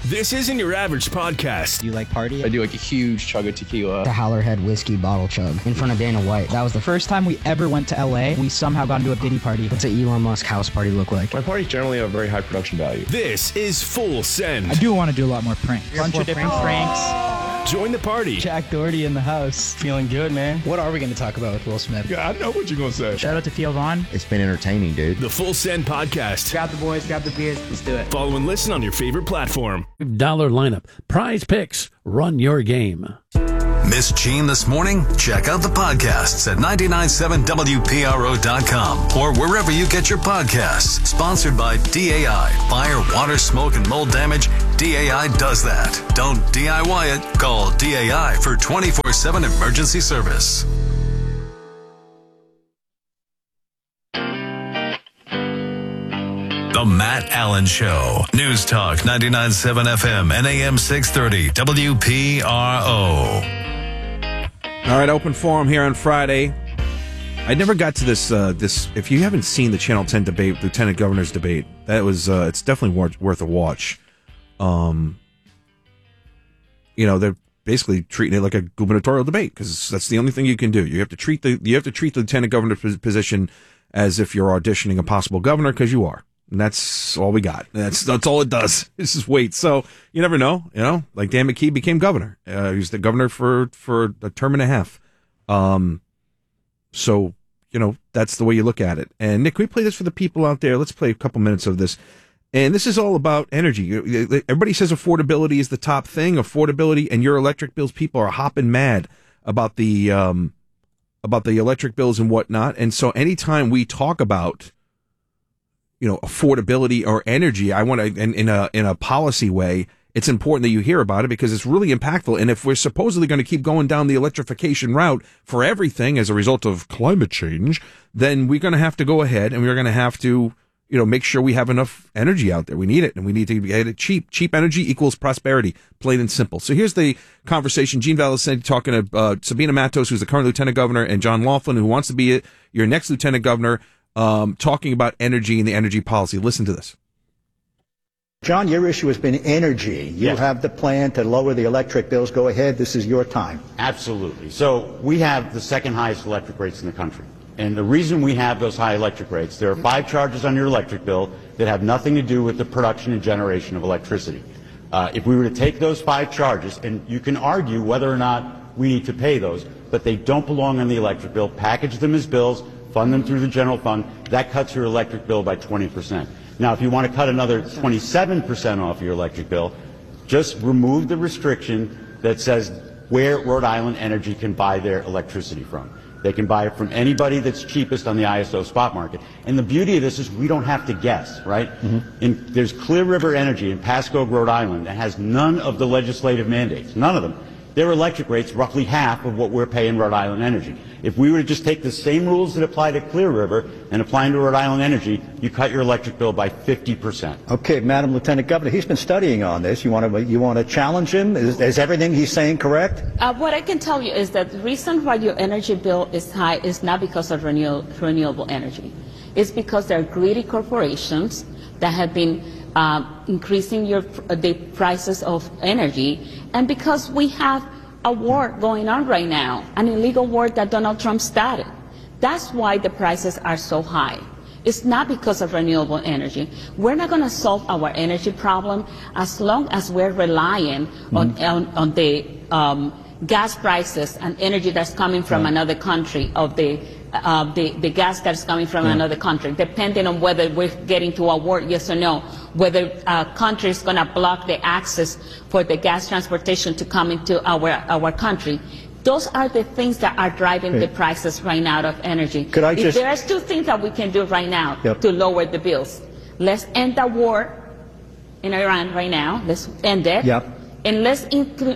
This isn't your average podcast. Do you like party? I do like a huge chug of tequila. The Howlerhead whiskey bottle chug in front of Dana White. That was the first time we ever went to LA. We somehow got into a Diddy party. What's an Elon Musk house party look like? My parties generally have very high production value. This is Full Send. I do want to do a lot more pranks. Bunch of different pranks. Join the party. Jack Doherty in the house. Feeling good, man. What are we going to talk about with Will Smith? Yeah, I know what you're going to say. Shout out to Theo Vaughn. It's been entertaining, dude. The Full Send podcast. Grab the boys, grab the beers, let's do it. Follow and listen on your favorite platform. $5 lineup. Prize picks. Run your game. Miss Gene this morning? Check out the podcasts at 997WPRO.com or wherever you get your podcasts. Sponsored by DAI. Fire, water, smoke, and mold damage. DAI does that. Don't DIY it. Call DAI for 24/7 emergency service. The Matt Allen Show. News Talk 99.7 FM and AM 630 WPRO. All right, open forum here on Friday. I never got to this. If you haven't seen the Channel 10 debate, Lieutenant Governor's debate, that was it's definitely worth a watch. They're basically treating it like a gubernatorial debate because that's the only thing you can do. You have to treat the Lieutenant Governor's position as if you're auditioning a possible governor because you are. And that's all we got. That's all it does. It's just wait. So you never know. Like Dan McKee became governor. He was the governor for a term and a half. So that's the way you look at it. And Nick, can we play this for the people out there? Let's play a couple minutes of this. And this is all about energy. Everybody says affordability is the top thing. Affordability and your electric bills. People are hopping mad about the electric bills and whatnot. And so anytime we talk about affordability or energy, I want to, in a policy way, it's important that you hear about it because it's really impactful. And if we're supposedly going to keep going down the electrification route for everything as a result of climate change, then we're going to have to go ahead and we're going to have to, make sure we have enough energy out there. We need it, and we need to get it cheap. Cheap energy equals prosperity, plain and simple. So here's the conversation. Gene Valicenti talking to Sabina Matos, who's the current lieutenant governor, and John Laughlin, who wants to be your next lieutenant governor, talking about energy and the energy policy. Listen to this. John, your issue has been energy. You have the plan to lower the electric bills. Go ahead. This is your time. Absolutely. So we have the second highest electric rates in the country. And the reason we have those high electric rates, there are 5 charges on your electric bill that have nothing to do with the production and generation of electricity. If we were to take those 5 charges, and you can argue whether or not we need to pay those, but they don't belong on the electric bill, package them as bills, fund them through the general fund, that cuts your electric bill by 20%. Now, if you want to cut another 27% off your electric bill, just remove the restriction that says where Rhode Island Energy can buy their electricity from. They can buy it from anybody that's cheapest on the ISO spot market. And the beauty of this is we don't have to guess, right? Mm-hmm. There's Clear River Energy in Pasco, Rhode Island, that has none of the legislative mandates, none of them. Their electric rate's roughly half of what we're paying Rhode Island Energy. If we were to just take the same rules that apply to Clear River and apply them to Rhode Island Energy, you cut your electric bill by 50%. Okay, Madam Lieutenant Governor, he's been studying on this. You want to challenge him? Is everything he's saying correct? What I can tell you is that the reason why your energy bill is high is not because of renewable energy. It's because there are greedy corporations that have been increasing the prices of energy, and because we have a war going on right now, an illegal war that Donald Trump started. That's why the prices are so high. It's not because of renewable energy. We're not going to solve our energy problem as long as we're relying on the gas prices and energy that's coming from another country, of the gas that's coming from another country, depending on whether we're getting to a war, yes or no, whether a country is going to block the access for the gas transportation to come into our country. Those are the things that are driving the prices right now of energy. If there's 2 things that we can do right now to lower the bills. Let's end the war in Iran right now. Let's end it. And let's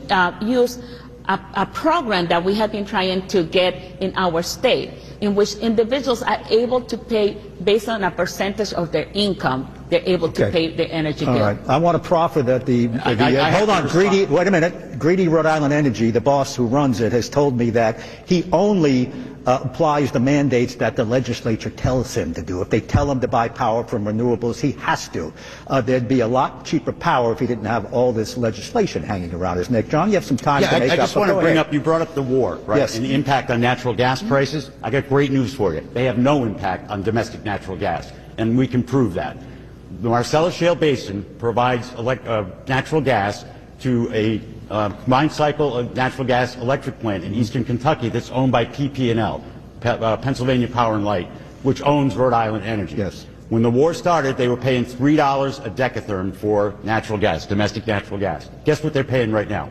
use a program that we have been trying to get in our state, in which individuals are able to pay based on a percentage of their income they're able to pay their energy bill. All right. I want to proffer that hold on, wait a minute. Greedy Rhode Island Energy, the boss who runs it, has told me that he only applies the mandates that the legislature tells him to do. If they tell him to buy power from renewables, he has to. There'd be a lot cheaper power if he didn't have all this legislation hanging around his neck. John, you have some time to make up. I just want to bring up, you brought up the war, right? Yes. And the impact on natural gas prices. I got great news for you. They have no impact on domestic natural gas, and we can prove that. The Marcellus Shale Basin provides natural gas to a combined cycle of natural gas electric plant in eastern Kentucky that's owned by PP&L, Pennsylvania Power and Light, which owns Rhode Island Energy. Yes. When the war started, they were paying $3 a decatherm for natural gas, domestic natural gas. Guess what they're paying right now?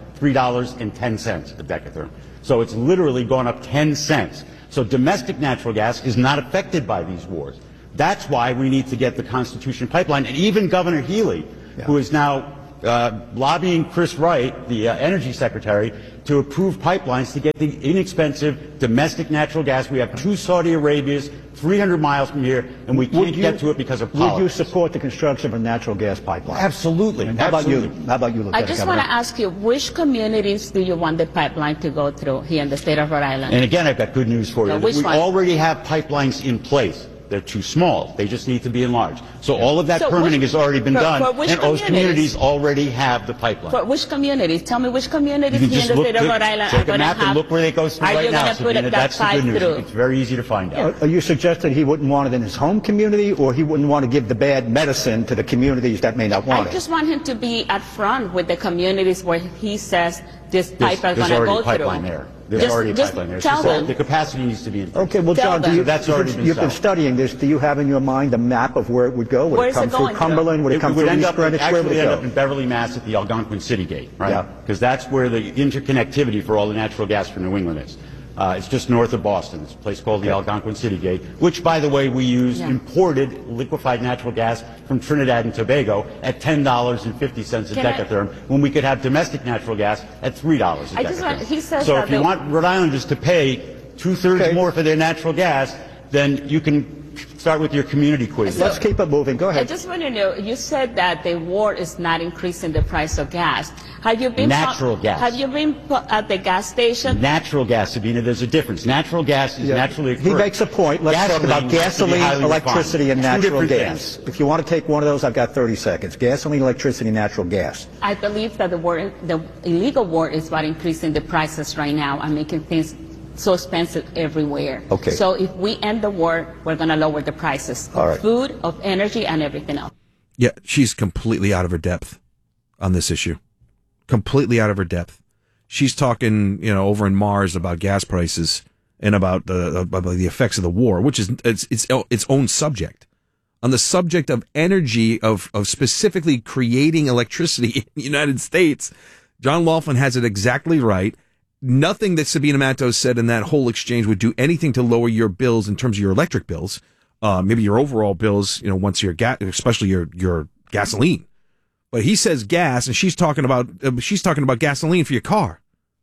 $3.10 a decatherm. So it's literally gone up 10 cents. So domestic natural gas is not affected by these wars. That's why we need to get the Constitution Pipeline. And even Governor Healy, who is now lobbying Chris Wright, the Energy Secretary, to approve pipelines to get the inexpensive domestic natural gas. We have 2 Saudi Arabias 300 miles from here, and we can't get to it because of politics. Would you support the construction of a natural gas pipeline? Absolutely. How about you, Lieutenant I just want to ask you, which communities do you want the pipeline to go through here in the state of Rhode Island? And again, I've got good news for you. Which We one? already have pipelines in place. They're too small. They just need to be enlarged. So all of that permitting has already been done, and those communities already have the pipeline. For which communities? Tell me which communities here in the state of Rhode Island are take a going to map and have. look where they go through right now. Sabina, that's the good news. Through? It's very easy to find out. Are you suggesting he wouldn't want it in his home community, or he wouldn't want to give the bad medicine to the communities that may not want it? I just want him to be at front with the communities where he says this pipe is going to go through. There's already a pipeline there. Tell them. The capacity needs to be in place. Okay, well, John, that's already been you've been studying this. Do you have in your mind a map of where it would go? Would it come through Cumberland? Would it come through East Greenwich? Where would it end go? up in Beverly, Mass. at the Algonquin City Gate, right? Yeah. Because that's where the interconnectivity for all the natural gas for New England is. It's just north of Boston. It's a place called the Algonquin City Gate, which, by the way, we use imported liquefied natural gas from Trinidad and Tobago at $10.50 a decatherm, when we could have domestic natural gas at $3 a decatherm. So if you want Rhode Islanders to pay 2/3 more for their natural gas, then you can start with your community quiz. Let's keep it moving. Go ahead. I just want to know, you said that the war is not increasing the price of gas. Have you been natural gas? Have you been at the gas station? Natural gas, Sabina. There's a difference. Natural gas is naturally occurring. He makes a point. Let's talk about gasoline, electricity, and natural gas. If you want to take one of those, I've got 30 seconds. Gasoline, electricity, natural gas. I believe that the illegal war is what increasing the prices right now and making things so expensive everywhere. Okay. So if we end the war, we're going to lower the prices of food, of energy, and everything else. Yeah, she's completely out of her depth on this issue. Completely out of her depth. She's talking, over in Mars about gas prices and about the effects of the war, which is its own subject. On the subject of energy, of specifically creating electricity in the United States, John Laughlin has it exactly right. Nothing that Sabina Matos said in that whole exchange would do anything to lower your bills in terms of your electric bills, maybe your overall bills, once your especially your gasoline. But he says gas, and she's talking about gasoline for your car.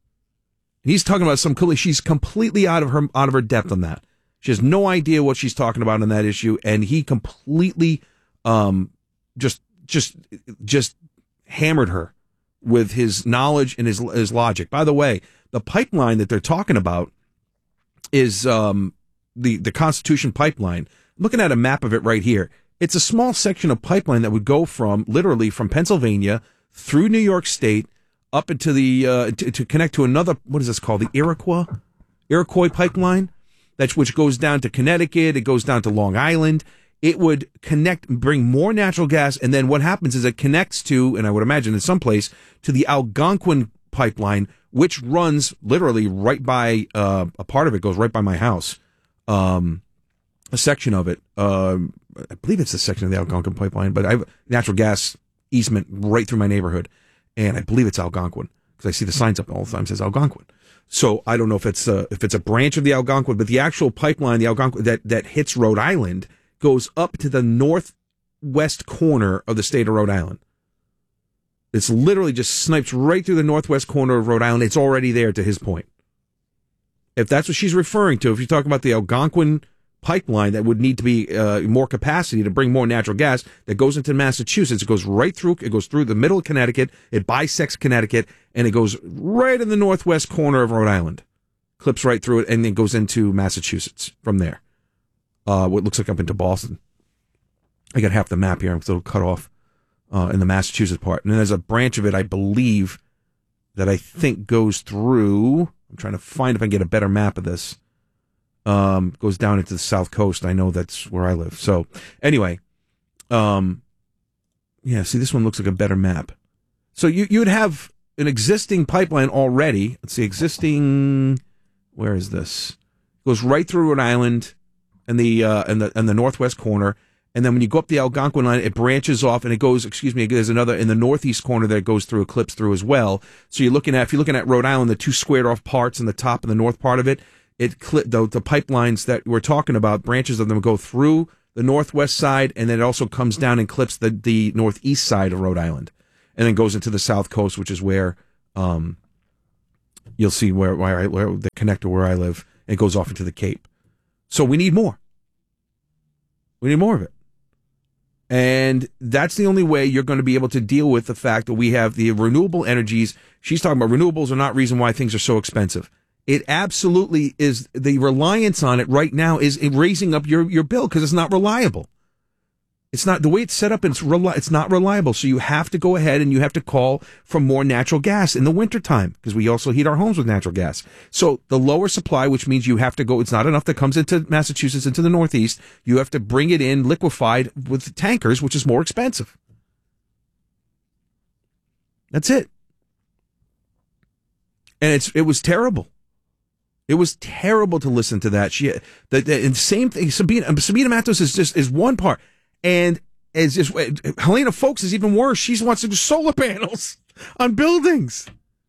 And he's talking about she's completely out of her depth on that. She has no idea what she's talking about on that issue, and he completely just hammered her with his knowledge and his logic. By the way, the pipeline that they're talking about is the Constitution Pipeline. I'm looking at a map of it right here. It's a small section of pipeline that would go literally from Pennsylvania through New York State up into the to connect to another, what is this called? The Iroquois Pipeline, which goes down to Connecticut. It goes down to Long Island. It would bring more natural gas, and then what happens is it connects to, and I would imagine in some place, to the Algonquin Pipeline, which runs literally right by, a part of it goes right by my house. A section of it, I believe it's a section of the Algonquin Pipeline, but I have natural gas easement right through my neighborhood, and I believe it's Algonquin, because I see the signs up all the time that says Algonquin. So I don't know if it's a branch of the Algonquin, but the actual pipeline, the Algonquin that hits Rhode Island, goes up to the northwest corner of the state of Rhode Island. It's literally just snipes right through the northwest corner of Rhode Island. It's already there, to his point. If that's what she's referring to, if you're talking about the Algonquin pipeline that would need to be more capacity to bring more natural gas that goes into Massachusetts. It goes right through. It goes through the middle of Connecticut. It bisects Connecticut, and it goes right in the northwest corner of Rhode Island. Clips right through it, and then goes into Massachusetts from there. What looks like up into Boston. I got half the map here. I'm still cut off in the Massachusetts part. And then there's a branch of it, I believe, that I think goes through. I'm trying to find if I can get a better map of this. Goes down into the South Coast. I know that's where I live. So anyway, yeah, see, this one looks like a better map. So you would have an existing pipeline already. Let's see, existing, where is this? Goes right through Rhode Island and the northwest corner. And then when you go up the Algonquin line, it branches off and it goes, there's another in the northeast corner that goes through, clips through as well. So if you're looking at Rhode Island, the two squared off parts in the top and the north part of it, the pipelines that we're talking about, branches of them go through the northwest side, and then it also comes down and clips the northeast side of Rhode Island, and then goes into the south coast, which is where you'll see where the connector where I live, and it goes off into the Cape. So we need more. We need more of it. And that's the only way you're going to be able to deal with the fact that we have the renewable energies. She's talking about renewables are not reason why things are so expensive. It absolutely is. The reliance on it right now is raising up your bill because it's not reliable. It's not the way it's set up. It's not reliable. So you have to go ahead and you have to call for more natural gas in the wintertime because we also heat our homes with natural gas. So the lower supply, which means you have to go, it's not enough that comes into Massachusetts, into the Northeast. You have to bring it in liquefied with tankers, which is more expensive. That's it. And it was terrible. It was terrible to listen to that. And same thing. Sabina Matos is one part. And as just Helena Folks is even worse. She wants to do solar panels on buildings.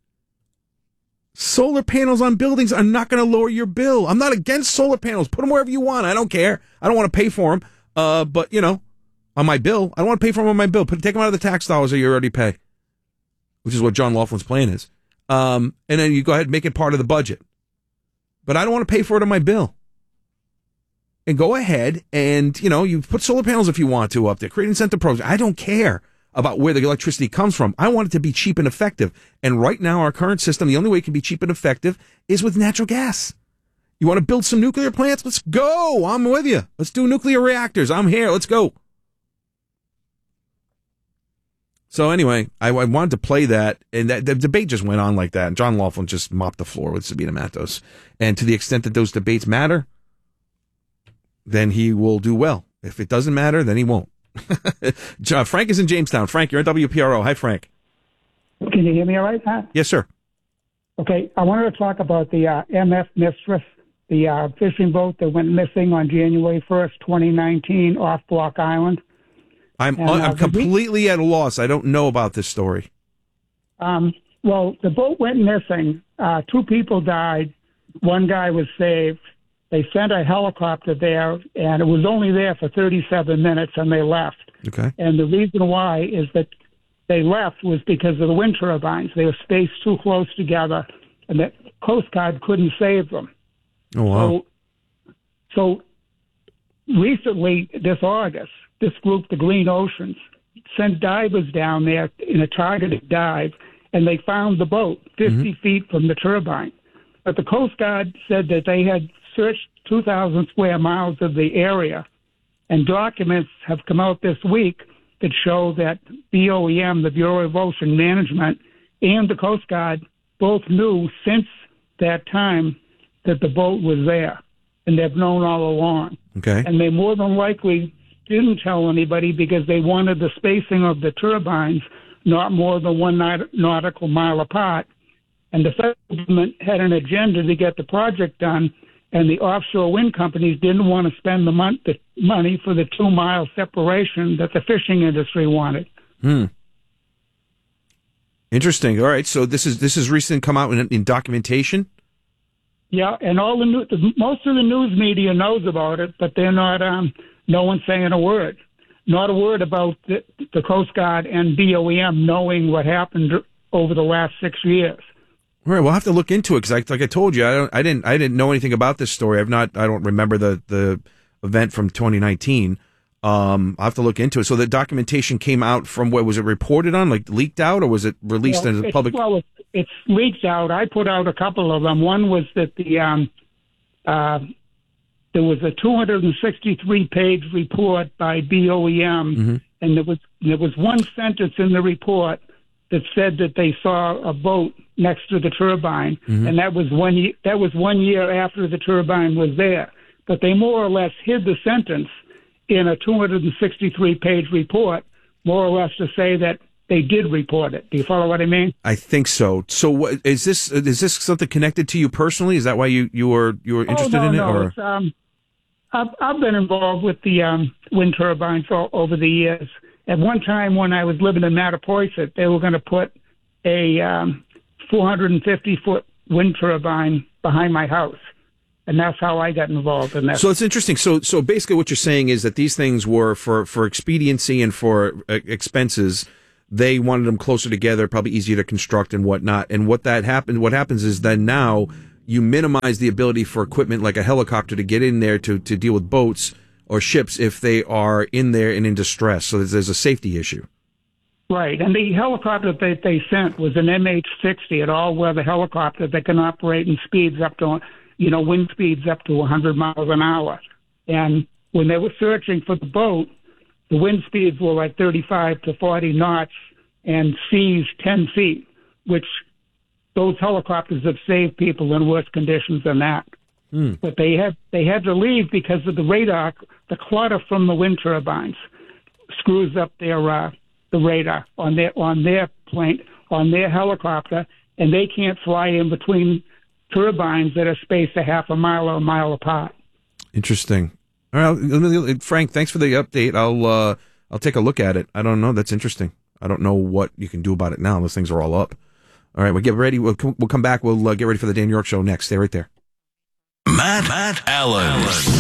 Solar panels on buildings are not going to lower your bill. I'm not against solar panels. Put them wherever you want. I don't care. I don't want to pay for them. But on my bill, I don't want to pay for them on my bill. Take them out of the tax dollars that you already pay, which is what John Laughlin's plan is. And then you go ahead and make it part of the budget. But I don't want to pay for it on my bill. And go ahead and, you put solar panels if you want to up there, create incentive programs. I don't care about where the electricity comes from. I want it to be cheap and effective. And right now, our current system, the only way it can be cheap and effective is with natural gas. You want to build some nuclear plants? Let's go. I'm with you. Let's do nuclear reactors. I'm here. Let's go. So anyway, I wanted to play that, and the debate just went on like that. And John Laughlin just mopped the floor with Sabina Matos. And to the extent that those debates matter, then he will do well. If it doesn't matter, then he won't. Frank is in Jamestown. Frank, you're at WPRO. Hi, Frank. Can you hear me all right, Pat? Yes, sir. Okay, I wanted to talk about the MF Mistress, the fishing boat that went missing on January 1st, 2019 off Block Island. I'm completely at a loss. I don't know about this story. Well, the boat went missing. 2 people died. 1 guy was saved. They sent a helicopter there, and it was only there for 37 minutes, and they left. Okay. And the reason why is that they left was because of the wind turbines. They were spaced too close together, and the Coast Guard couldn't save them. Oh, wow. So recently, this August, this group, the Green Oceans, sent divers down there in a targeted dive, and they found the boat 50 feet from the turbine. But the Coast Guard said that they had searched 2,000 square miles of the area, and documents have come out this week that show that BOEM, the Bureau of Ocean Management, and the Coast Guard both knew since that time that the boat was there, and they've known all along. Okay. And they more than likely didn't tell anybody because they wanted the spacing of the turbines not more than 1 nautical mile apart. And the federal government had an agenda to get the project done, and the offshore wind companies didn't want to spend the money for the 2-mile separation that the fishing industry wanted. Interesting. All right, so this is recently come out in documentation? Yeah, and most of the news media knows about it, but they're not. No one's saying a word. Not a word about the Coast Guard and BOEM knowing what happened over the last 6 years. All right, we'll have to look into it because, like I told you, I didn't know anything about this story. I don't remember the event from 2019. I'll have to look into it. So the documentation came out from where was it reported on, like leaked out, or was it released into the public? Well, it's leaked out. I put out a couple of them. One was that there was a 263-page report by BOEM, and there was one sentence in the report that said that they saw a boat next to the turbine, and that was 1 year after the turbine was there. But they more or less hid the sentence in a 263-page report, more or less to say that they did report it. Do you follow what I mean? I think so. So, what, is this something connected to you personally? Is that why you were interested in it? No. I've been involved with the wind turbines over the years. At one time, when I was living in Mattapoisett, they were going to put a 450-foot wind turbine behind my house. And that's how I got involved in that. So it's interesting. So basically what you're saying is that these things were for expediency and for expenses. They wanted them closer together, probably easier to construct and whatnot. And what happens is then now you minimize the ability for equipment like a helicopter to get in there to deal with boats or ships if they are in there and in distress. So there's a safety issue. Right. And the helicopter that they sent was an MH-60, an all-weather helicopter that can operate in speeds up to, wind speeds up to 100 miles an hour. And when they were searching for the boat, the wind speeds were like 35 to 40 knots and seas 10 feet, which those helicopters have saved people in worse conditions than that. But they had to leave because of the radar. The clutter from the wind turbines screws up their the radar on their plane, on their helicopter, and they can't fly in between turbines that are spaced a half a mile or a mile apart. Interesting. All right, Frank, thanks for the update. I'll take a look at it. I don't know. That's interesting. I don't know what you can do about it now. Those things are all up. All right, we'll get ready. We'll come back. We'll get ready for the Dan York Show next. Stay right there. Matt Allen.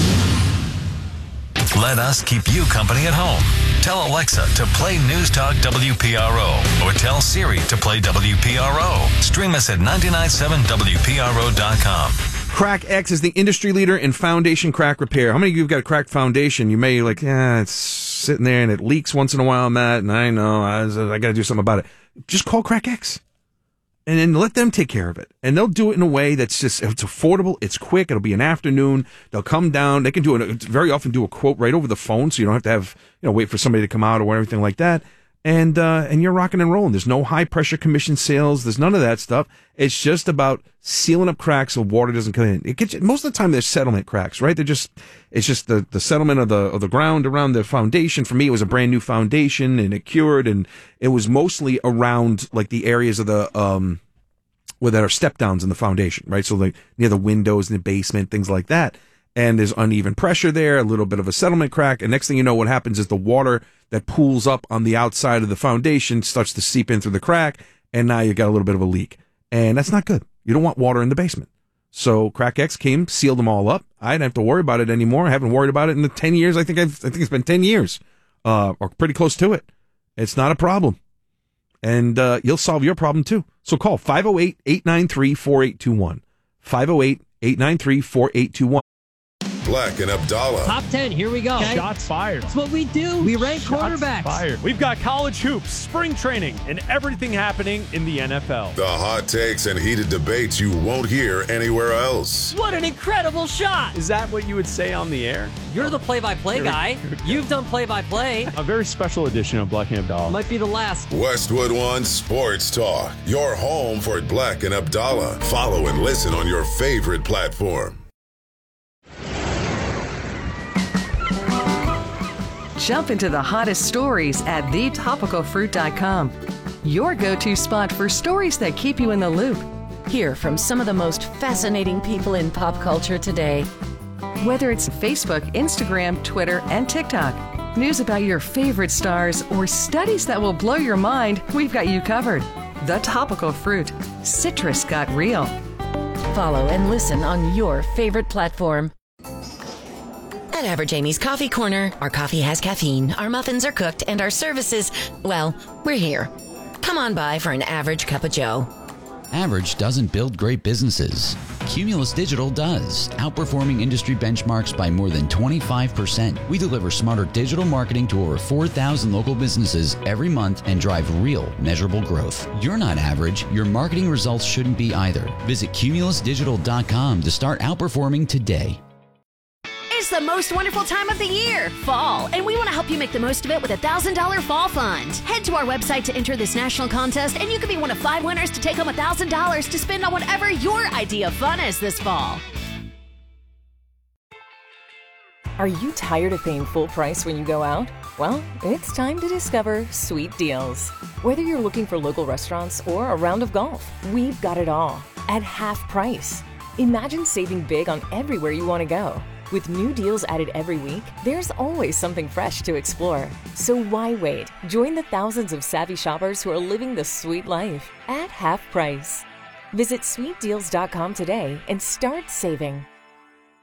Let us keep you company at home. Tell Alexa to play News Talk WPRO or tell Siri to play WPRO. Stream us at 997WPRO.com. Crack X is the industry leader in foundation crack repair. How many of you have got a cracked foundation? You may it's sitting there and it leaks once in a while, Matt, and I know I got to do something about it. Just call Crack X. And then let them take care of it. And they'll do it in a way that's it's affordable, it's quick, it'll be an afternoon. They'll come down, they can very often do a quote right over the phone, so you don't have to have, wait for somebody to come out or anything like that. And you're rocking and rolling. There's no high pressure commission sales. There's none of that stuff. It's just about sealing up cracks so water doesn't come in. Most of the time there's settlement cracks, right? It's just the settlement of the ground around the foundation. For me, it was a brand new foundation and it cured, and it was mostly around like the areas of the, where there are step downs in the foundation, right? So like near the windows in the basement, things like that. And there's uneven pressure there, a little bit of a settlement crack. And next thing you know, what happens is the water that pools up on the outside of the foundation starts to seep in through the crack. And now you got a little bit of a leak. And that's not good. You don't want water in the basement. So Crack X came, sealed them all up. I didn't have to worry about it anymore. I haven't worried about it in the 10 years. I think it's been 10 years, or pretty close to it. It's not a problem. And you'll solve your problem too. So call 508-893-4821. 508-893-4821. Black and Abdallah. Top 10, here we go. Okay. Shots fired. That's what we do. We rank quarterbacks. Fired. We've got college hoops, spring training, and everything happening in the NFL. The hot takes and heated debates you won't hear anywhere else. What an incredible shot. Is that what you would say on the air? You're the play-by-play guy. You've done play-by-play. A very special edition of Black and Abdallah. Might be the last. Westwood One Sports Talk. Your home for Black and Abdallah. Follow and listen on your favorite platform. Jump into the hottest stories at thetopicalfruit.com. Your go-to spot for stories that keep you in the loop. Hear from some of the most fascinating people in pop culture today. Whether it's Facebook, Instagram, Twitter, and TikTok, news about your favorite stars, or studies that will blow your mind, we've got you covered. The Topical Fruit. Citrus got real. Follow and listen on your favorite platform. At Average Amy's Coffee Corner, our coffee has caffeine, our muffins are cooked, and our services, well, we're here. Come on by for an average cup of joe. Average doesn't build great businesses. Cumulus Digital does, outperforming industry benchmarks by more than 25%. We deliver smarter digital marketing to over 4,000 local businesses every month and drive real, measurable growth. You're not average. Your marketing results shouldn't be either. Visit cumulusdigital.com to start outperforming today. It's the most wonderful time of the year, fall, and we want to help you make the most of it with a $1,000 fall fund. Head to our website to enter this national contest, and you could be one of 5 winners to take home $1,000 to spend on whatever your idea of fun is this fall. Are you tired of paying full price when you go out? Well, it's time to discover Sweet Deals. Whether you're looking for local restaurants or a round of golf, we've got it all at half price. Imagine saving big on everywhere you want to go. With new deals added every week, there's always something fresh to explore. So why wait? Join the thousands of savvy shoppers who are living the sweet life at half price. Visit sweetdeals.com today and start saving.